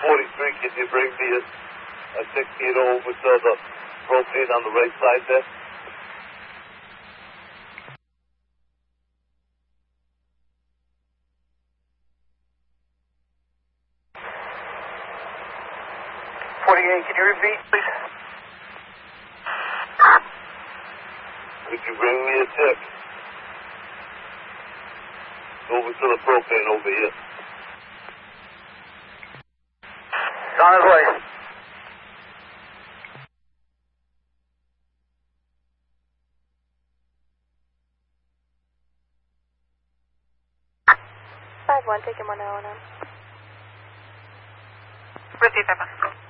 43, can you bring me a 16 over to the propane on the right side there? Can you repeat, please? Could you bring me a tip over to the propane over here? It's on his way. Five one, take him 1 now. 57.